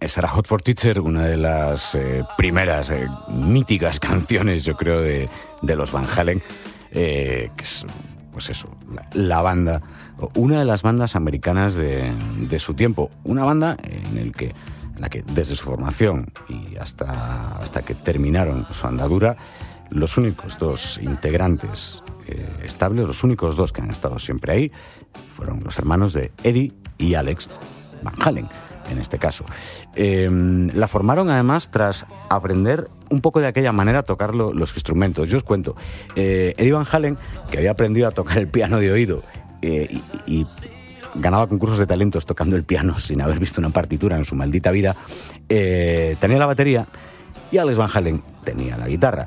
Esa era Hot for Teacher, una de las primeras míticas canciones, yo creo, de los Van Halen, que es, pues eso, la banda, una de las bandas americanas de su tiempo. Una banda en la que desde su formación y hasta que terminaron su andadura, los únicos dos integrantes estables, los únicos dos que han estado siempre ahí, fueron los hermanos de Eddie y Alex Van Halen, en este caso. La formaron además tras aprender un poco de aquella manera a tocar los instrumentos. Yo os cuento, Eddie Van Halen, que había aprendido a tocar el piano de oído y ganaba concursos de talentos tocando el piano sin haber visto una partitura en su maldita vida, tenía la batería y Alex Van Halen tenía la guitarra.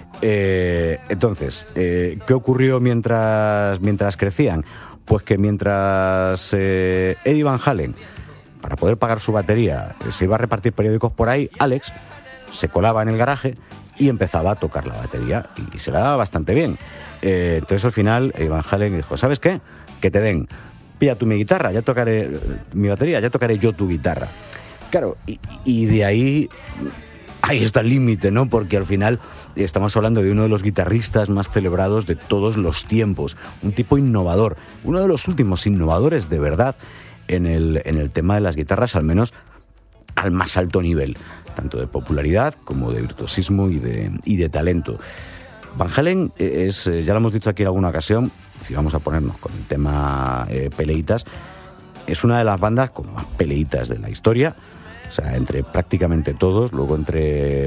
Entonces, ¿qué ocurrió mientras crecían? Pues que mientras Eddie Van Halen, para poder pagar su batería, se iba a repartir periódicos por ahí, Alex se colaba en el garaje y empezaba a tocar la batería y se la daba bastante bien. Entonces al final Eddie Van Halen dijo, ¿sabes qué? Que te den, pilla tú mi guitarra, ya tocaré mi batería, ya tocaré yo tu guitarra. Claro, y de ahí está el límite, ¿no? Porque al final estamos hablando de uno de los guitarristas más celebrados de todos los tiempos, un tipo innovador, uno de los últimos innovadores de verdad en el tema de las guitarras, al menos al más alto nivel, tanto de popularidad como de virtuosismo y de talento. Van Halen es, ya lo hemos dicho aquí en alguna ocasión, si vamos a ponernos con el tema peleitas, es una de las bandas con más peleitas de la historia. O sea, entre prácticamente todos, luego entre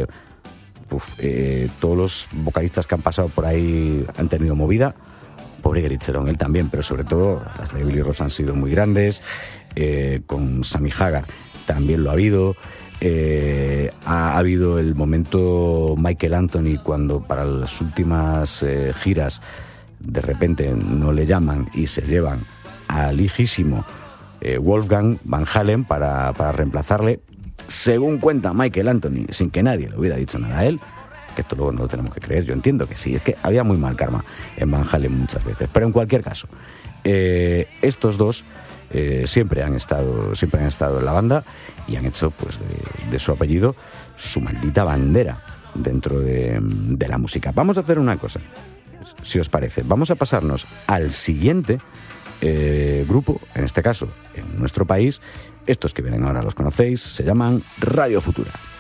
todos los vocalistas que han pasado por ahí han tenido movida. Pobre Gary Cherone, él también, pero sobre todo las de Billy Roth han sido muy grandes. Con Sammy Hagar también lo ha habido. Ha habido el momento Michael Anthony, cuando para las últimas giras de repente no le llaman y se llevan al hijísimo Wolfgang Van Halen para reemplazarle. Según cuenta Michael Anthony, sin que nadie le hubiera dicho nada a él, que esto luego no lo tenemos que creer, yo entiendo que sí, es que había muy mal karma en Van Halen muchas veces, pero en cualquier caso, estos dos siempre han estado en la banda y han hecho pues de su apellido su maldita bandera dentro de la música. Vamos a hacer una cosa, si os parece, vamos a pasarnos al siguiente grupo, en este caso en nuestro país. Estos que vienen ahora los conocéis, se llaman Radio Futura.